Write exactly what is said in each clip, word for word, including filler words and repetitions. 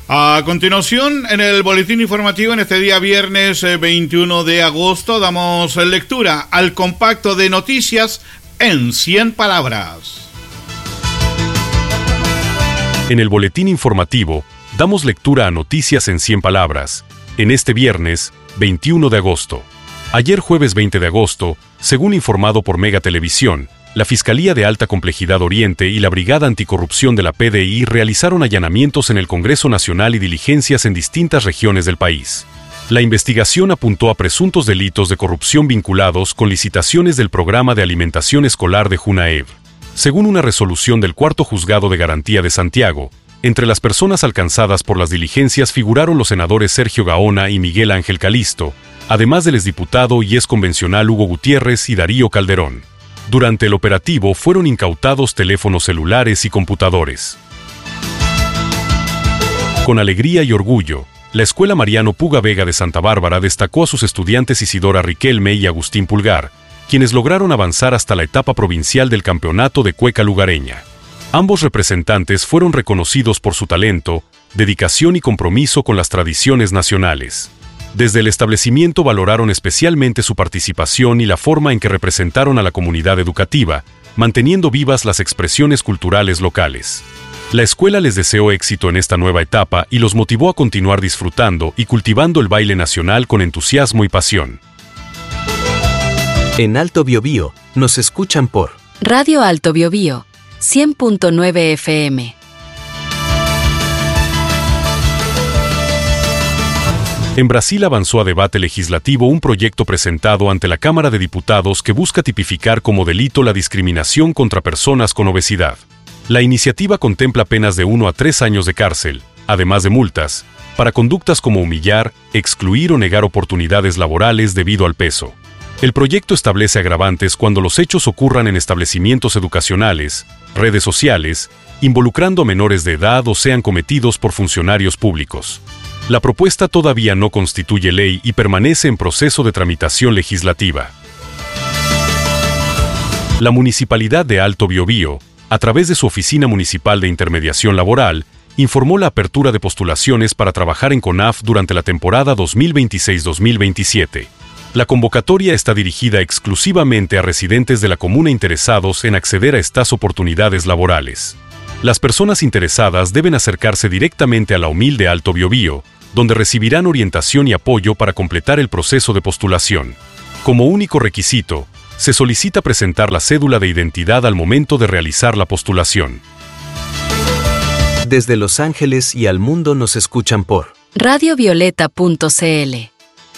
A continuación, en el boletín informativo, en este día viernes eh, veintiuno de agosto, damos lectura al compacto de noticias en cien palabras. En el boletín informativo, damos lectura a noticias en cien palabras, en este viernes veintiuno de agosto. Ayer jueves veinte de agosto, según informado por Mega Televisión, la Fiscalía de Alta Complejidad Oriente y la Brigada Anticorrupción de la P D I realizaron allanamientos en el Congreso Nacional y diligencias en distintas regiones del país. La investigación apuntó a presuntos delitos de corrupción vinculados con licitaciones del Programa de Alimentación Escolar de Junaev. Según una resolución del Cuarto Juzgado de Garantía de Santiago, entre las personas alcanzadas por las diligencias figuraron los senadores Sergio Gaona y Miguel Ángel Calisto, además del exdiputado y exconvencional Hugo Gutiérrez y Darío Calderón. Durante el operativo fueron incautados teléfonos celulares y computadores. Con alegría y orgullo, la Escuela Mariano Puga Vega de Santa Bárbara destacó a sus estudiantes Isidora Riquelme y Agustín Pulgar, quienes lograron avanzar hasta la etapa provincial del campeonato de cueca lugareña. Ambos representantes fueron reconocidos por su talento, dedicación y compromiso con las tradiciones nacionales. Desde el establecimiento valoraron especialmente su participación y la forma en que representaron a la comunidad educativa, manteniendo vivas las expresiones culturales locales. La escuela les deseó éxito en esta nueva etapa y los motivó a continuar disfrutando y cultivando el baile nacional con entusiasmo y pasión. En Alto Biobío, nos escuchan por Radio Alto Biobío, cien punto nueve F M. En Brasil avanzó a debate legislativo un proyecto presentado ante la Cámara de Diputados que busca tipificar como delito la discriminación contra personas con obesidad. La iniciativa contempla penas de uno a tres años de cárcel, además de multas, para conductas como humillar, excluir o negar oportunidades laborales debido al peso. El proyecto establece agravantes cuando los hechos ocurran en establecimientos educacionales, redes sociales, involucrando a menores de edad o sean cometidos por funcionarios públicos. La propuesta todavía no constituye ley y permanece en proceso de tramitación legislativa. La Municipalidad de Alto Biobío, a través de su Oficina Municipal de Intermediación Laboral, informó la apertura de postulaciones para trabajar en CONAF durante la temporada dos mil veintiséis dos mil veintisiete. La convocatoria está dirigida exclusivamente a residentes de la comuna interesados en acceder a estas oportunidades laborales. Las personas interesadas deben acercarse directamente a la O M I L de Alto Biobío, donde recibirán orientación y apoyo para completar el proceso de postulación. Como único requisito, se solicita presentar la cédula de identidad al momento de realizar la postulación. Desde Los Ángeles y al mundo nos escuchan por Radio Violeta punto c l.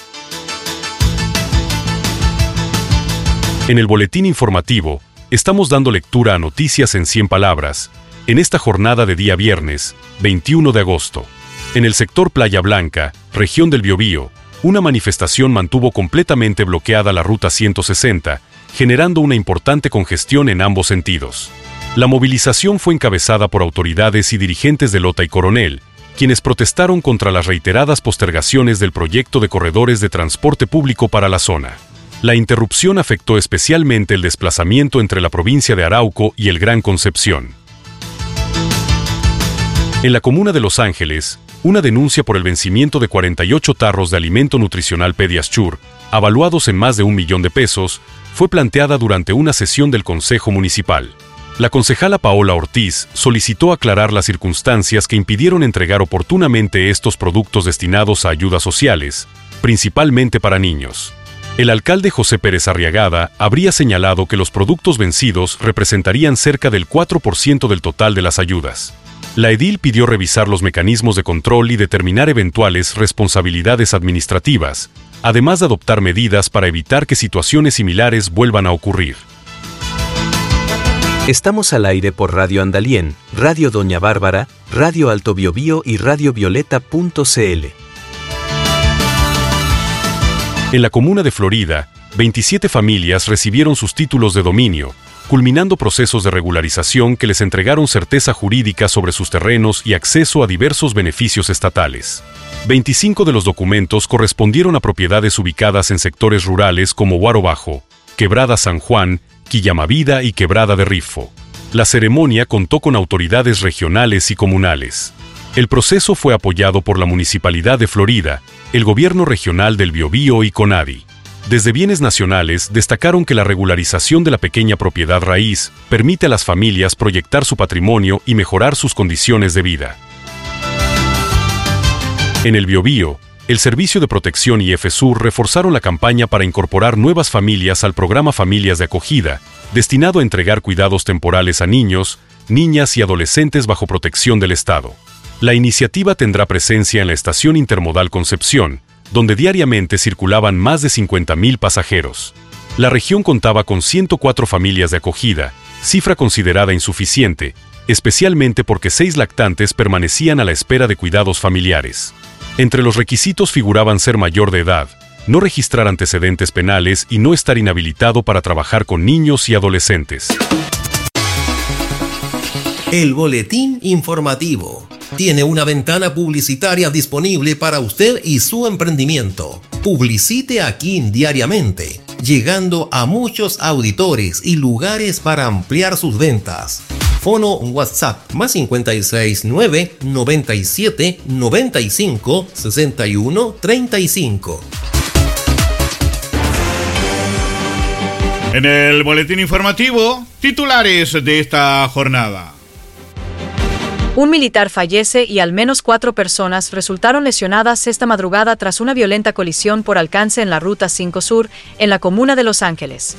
En el boletín informativo, estamos dando lectura a noticias en cien palabras, en esta jornada de día viernes, veintiuno de agosto. En el sector Playa Blanca, región del Biobío, una manifestación mantuvo completamente bloqueada la ruta ciento sesenta, generando una importante congestión en ambos sentidos. La movilización fue encabezada por autoridades y dirigentes de Lota y Coronel, quienes protestaron contra las reiteradas postergaciones del proyecto de corredores de transporte público para la zona. La interrupción afectó especialmente el desplazamiento entre la provincia de Arauco y el Gran Concepción. En la comuna de Los Ángeles, una denuncia por el vencimiento de cuarenta y ocho tarros de alimento nutricional Pediasure, avaluados en más de un millón de pesos, fue planteada durante una sesión del Consejo Municipal. La concejala Paola Ortiz solicitó aclarar las circunstancias que impidieron entregar oportunamente estos productos destinados a ayudas sociales, principalmente para niños. El alcalde José Pérez Arriagada habría señalado que los productos vencidos representarían cerca del cuatro por ciento del total de las ayudas. La edil pidió revisar los mecanismos de control y determinar eventuales responsabilidades administrativas, además de adoptar medidas para evitar que situaciones similares vuelvan a ocurrir. Estamos al aire por Radio Andalién, Radio Doña Bárbara, Radio Alto Biobío y Radio Violeta punto c l. En la comuna de Florida, veintisiete familias recibieron sus títulos de dominio, culminando procesos de regularización que les entregaron certeza jurídica sobre sus terrenos y acceso a diversos beneficios estatales. veinticinco de los documentos correspondieron a propiedades ubicadas en sectores rurales como Guaro Bajo, Quebrada San Juan, Quillamavida y Quebrada de Rifo. La ceremonia contó con autoridades regionales y comunales. El proceso fue apoyado por la Municipalidad de Florida, el Gobierno Regional del Biobío y CONADI. Desde Bienes Nacionales destacaron que la regularización de la pequeña propiedad raíz permite a las familias proyectar su patrimonio y mejorar sus condiciones de vida. En el Biobío, el Servicio de Protección y EFESUR reforzaron la campaña para incorporar nuevas familias al programa Familias de Acogida, destinado a entregar cuidados temporales a niños, niñas y adolescentes bajo protección del Estado. La iniciativa tendrá presencia en la Estación Intermodal Concepción, donde diariamente circulaban más de cincuenta mil pasajeros. La región contaba con ciento cuatro familias de acogida, cifra considerada insuficiente, especialmente porque seis lactantes permanecían a la espera de cuidados familiares. Entre los requisitos figuraban ser mayor de edad, no registrar antecedentes penales y no estar inhabilitado para trabajar con niños y adolescentes. El boletín informativo tiene una ventana publicitaria disponible para usted y su emprendimiento. Publicite aquí diariamente, llegando a muchos auditores y lugares para ampliar sus ventas. Fono WhatsApp más cincuenta y seis, nueve, noventa y siete, noventa y cinco, sesenta y uno, treinta y cinco. En el boletín informativo, titulares de esta jornada. Un militar fallece y al menos cuatro personas resultaron lesionadas esta madrugada tras una violenta colisión por alcance en la Ruta cinco Sur, en la comuna de Los Ángeles.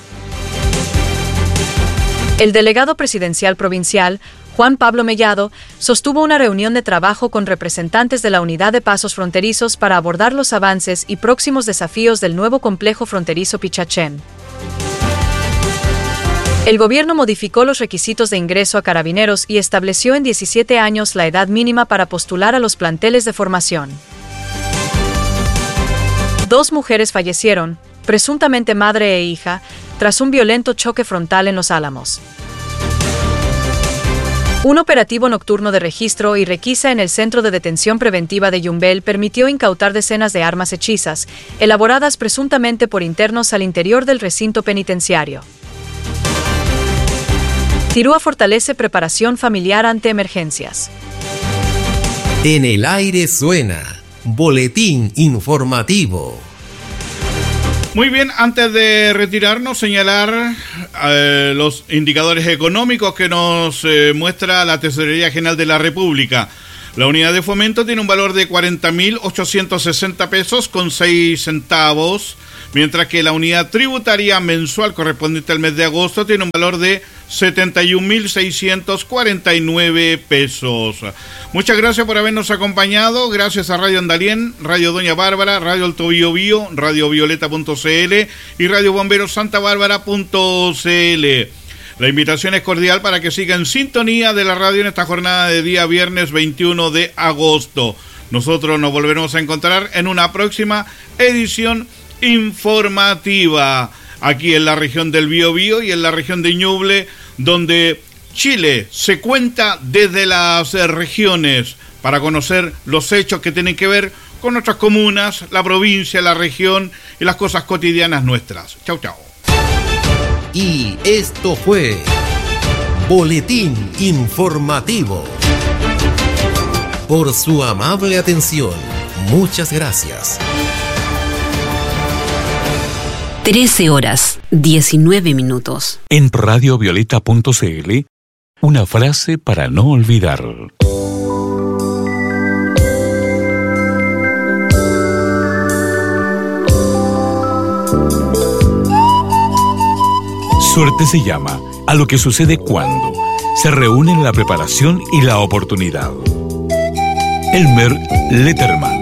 El delegado presidencial provincial, Juan Pablo Mellado, sostuvo una reunión de trabajo con representantes de la Unidad de Pasos Fronterizos para abordar los avances y próximos desafíos del nuevo complejo fronterizo Pichachén. El gobierno modificó los requisitos de ingreso a carabineros y estableció en diecisiete años la edad mínima para postular a los planteles de formación. Dos mujeres fallecieron, presuntamente madre e hija, tras un violento choque frontal en Los Álamos. Un operativo nocturno de registro y requisa en el Centro de Detención Preventiva de Yumbel permitió incautar decenas de armas hechizas, elaboradas presuntamente por internos al interior del recinto penitenciario. Tirúa fortalece preparación familiar ante emergencias. En el aire suena Boletín Informativo. Muy bien, antes de retirarnos, señalar eh, los indicadores económicos que nos eh, muestra la Tesorería General de la República. La unidad de fomento tiene un valor de cuarenta mil ochocientos sesenta pesos con seis centavos, mientras que la unidad tributaria mensual correspondiente al mes de agosto tiene un valor de setenta y un mil seiscientos cuarenta y nueve pesos. Muchas gracias por habernos acompañado. Gracias a Radio Andalien, Radio Doña Bárbara, Radio Alto Biobío, Radio Violeta punto c l y Radio Bomberos Santa Bárbara punto c l. La invitación es cordial para que siga en sintonía de la radio en esta jornada de día viernes veintiuno de agosto. Nosotros nos volveremos a encontrar en una próxima edición informativa aquí en la región del Biobío y en la región de Ñuble, donde Chile se cuenta desde las regiones para conocer los hechos que tienen que ver con nuestras comunas, la provincia, la región y las cosas cotidianas nuestras. Chau, chau. Y esto fue Boletín Informativo. Por su amable atención, muchas gracias. trece horas, diecinueve minutos. En Radio Violeta punto c l, una frase para no olvidar. Suerte se llama a lo que sucede cuando se reúnen la preparación y la oportunidad. Elmer Letterman.